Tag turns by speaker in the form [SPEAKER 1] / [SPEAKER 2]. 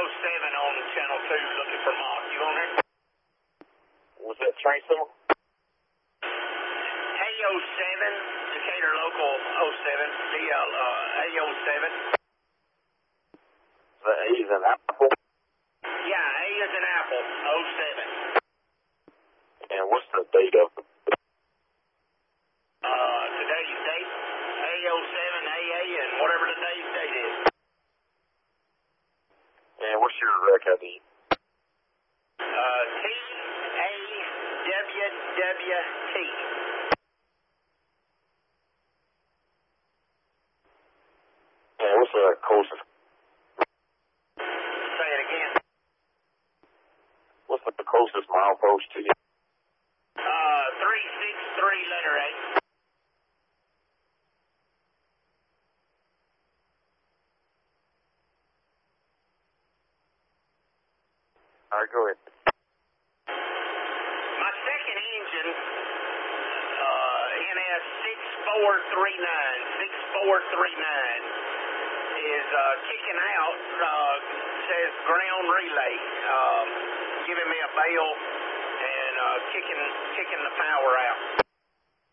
[SPEAKER 1] on channel 2 looking for Mock. You on there?
[SPEAKER 2] Was that train symbol?
[SPEAKER 1] A07, Decatur local 07, DL A07.
[SPEAKER 2] The A is an apple.
[SPEAKER 1] Yeah, A is an apple, 07.
[SPEAKER 2] And what's the date of it?
[SPEAKER 1] Today's date, A07, AA, and whatever today's date is.
[SPEAKER 2] And what's your rec ID?
[SPEAKER 1] TAWWT.
[SPEAKER 2] And what's the closest?
[SPEAKER 1] Say it again.
[SPEAKER 2] What's the closest milepost to you?
[SPEAKER 1] 363 letter A.
[SPEAKER 2] All right, go ahead.
[SPEAKER 1] My second engine, NS 6439, is kicking out, says ground relay, giving me a bail and kicking the power out.